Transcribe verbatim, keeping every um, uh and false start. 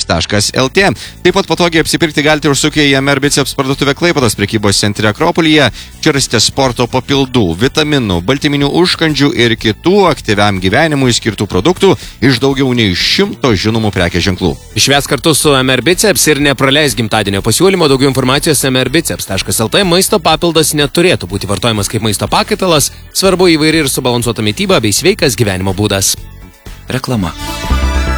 biceps taškas el tė. Taip pat patogiai apsipirkti galite užsukę į em er Biceps parduotuvę Klaipėdos prekybos centre Akropolyje. Čia rasite sporto papildų, vitaminų, baltyminių užkandžių ir kitų aktyviam gyvenimui skirtų produktų iš daugiau nei šimto žinomų prekės ženklų. Švęsk kartu su em er Biceps ir nepraleis gimtadienio pasiūlymo. Daugiau informacijos em er biceps taškas el tė. Maisto papildas neturėtų būti vartojamas kaip maisto pakaitalas. Svarbu įvairi ir subalansuota mityba bei sveikas gyvenimo būdas. Reklama.